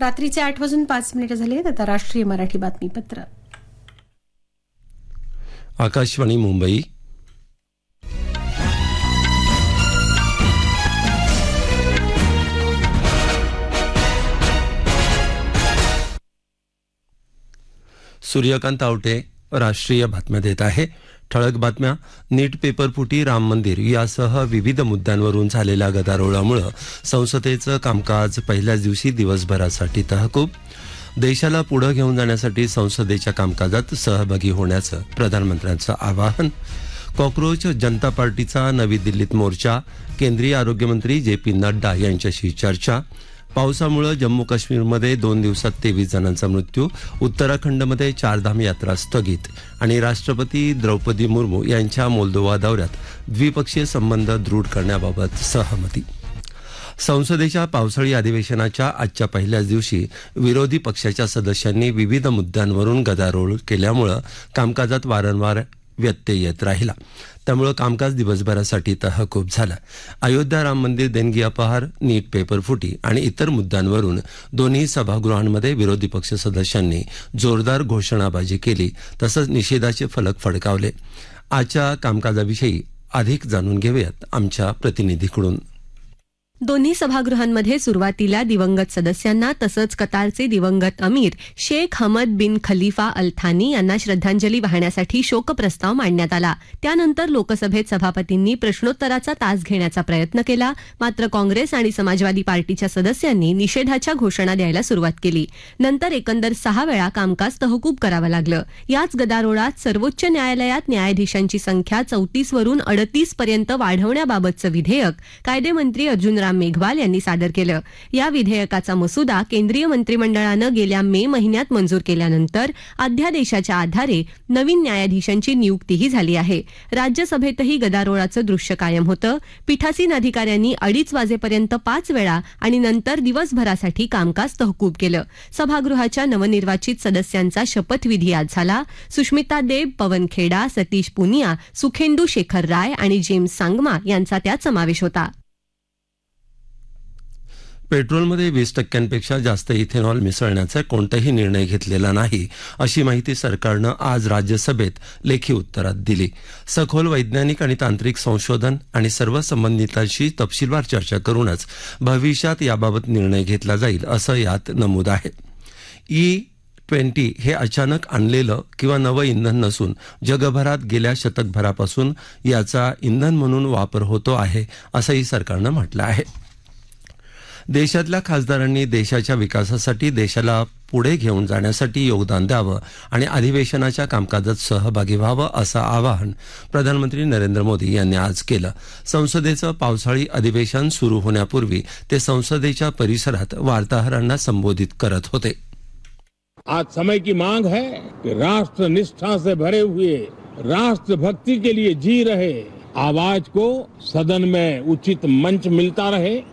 रात्रीचे 8:05 झाले. आता राष्ट्रीय मराठी बातमीपत्र. आकाशवाणी मुंबई. सूर्यकांत आवटे राष्ट्रीय बातम्या देत आहे. ठळक बातम्या. नीट पेपर फुटी, राम मंदिर यासह विविध मुद्द्यांवरून झालेल्या गदारोळामुळे संसदेचं कामकाज पहिल्याच दिवशी दिवसभरासाठी तहकूब. देशाला पुढे घेऊन जाण्यासाठी संसदेच्या कामकाजात सहभागी होण्याचं प्रधानमंत्र्यांचं आवाहन. कॉक्रोच जनता पार्टीचा नवी दिल्लीत मोर्चा, केंद्रीय आरोग्यमंत्री JP नड्डा यांच्याशी चर्चा. पावसामुळे जम्मू काश्मीरमध्ये 2 दिवसात 23 जणांचा मृत्यू. उत्तराखंडमध्ये 4 धाम यात्रा स्थगित. आणि राष्ट्रपती द्रौपदी मुर्मू यांच्या मोल्दोवा दौऱ्यात द्विपक्षीय संबंध दृढ करण्याबाबत सहमती. संसदेच्या पावसाळी अधिवेशनाच्या आजच्या पहिल्याच दिवशी विरोधी पक्षाच्या सदस्यांनी विविध मुद्द्यांवरून गदारोळ केल्यामुळे कामकाजात वारंवार व्यत्यय येत राहिला. त्यामुळे कामकाज दिवसभरासाठी तहकूब झालं. अयोध्या राम मंदिर देणगी अपहार, नीट पेपर फुटी आणि इतर मुद्द्यांवरून दोन्ही सभागृहांमध्ये विरोधी पक्ष सदस्यांनी जोरदार घोषणाबाजी केली, तसंच निषेधाचे फलक फडकावले. आजच्या कामकाजाविषयी अधिक जाणून घेऊयात आमच्या प्रतिनिधीकडून. दोन्ही सभागृहांमध्ये सुरुवातीला दिवंगत सदस्यांना तसंच कतारचे दिवंगत अमीर शेख हमद बिन खलिफा अल थानी यांना श्रद्धांजली वाहण्यासाठी शोकप्रस्ताव मांडण्यात आला. त्यानंतर लोकसभेत सभापतींनी प्रश्नोत्तराचा तास घेण्याचा प्रयत्न केला. मात्र काँग्रेस आणि समाजवादी पार्टीच्या सदस्यांनी निषेधाच्या घोषणा द्यायला सुरुवात केली. नंतर एकंदर 6 वेळा कामकाज तहकूब करावं लागलं. याच गदारोळात सर्वोच्च न्यायालयात न्यायाधीशांची संख्या 34 वरून 38 पर्यंत वाढवण्याबाबतचं विधेयक कायदेमंत्री अर्जुन राम मेघवाल यांनी सादर केलं. या विधेयकाचा मसुदा केंद्रीय मंत्रिमंडळानं गेल्या मे महिन्यात मंजूर केल्यानंतर अध्यादेशाच्या आधारे नवीन न्यायाधीशांची नियुक्तीही झाली आहे. राज्यसभेतही गदारोळाचं दृश्य कायम होतं. पीठासीन अधिकाऱ्यांनी 2:30 वाजेपर्यंत 5 वेळा आणि नंतर दिवसभरासाठी कामकाज तहकूब केलं. सभागृहाच्या नवनिर्वाचित सदस्यांचा शपथविधी आज झाला. सुष्मिता देव, पवन खेडा, सतीश पुनिया, सुखेंदू शेखर राय आणि जेम्स सांगमा यांचा त्यात समावेश होता. पेट्रोलमध्ये 20% जास्त इथेनॉल मिसळण्याचा कोणताही निर्णय घेतलेला नाही, अशी माहिती सरकारनं आज राज्यसभेत लेखी उत्तरात दिली. सखोल वैज्ञानिक आणि तांत्रिक संशोधन आणि सर्व संबंधितांशी तपशीलवार चर्चा करूनच भविष्यात याबाबत निर्णय घेतला जाईल, असं यात नमूद आहे. E20 हे अचानक आणलेलं किंवा नवं इंधन नसून जगभरात गेल्या शतकभरापासून याचा इंधन म्हणून वापर होतो आहे, असंही सरकारनं म्हटलं आहे. देशातल्या खासदारांनी देशाच्या विकासासाठी देशाला पुढे घेऊन जाण्यासाठी योगदान द्यावं आणि अधिवेशनाच्या कामकाजात सहभागी व्हावं, असं आवाहन प्रधानमंत्री नरेंद्र मोदी यांनी आज केलं. संसदेचं पावसाळी अधिवेशन सुरू होण्यापूर्वी ते संसदेच्या परिसरात वार्ताहरांना संबोधित करत होते. आज समय की मांग है कि राष्ट्र निष्ठा से भरे हुए, राष्ट्रभक्ति के लिए जी रहे आवाज को सदन में उचित मंच मिलता रहे.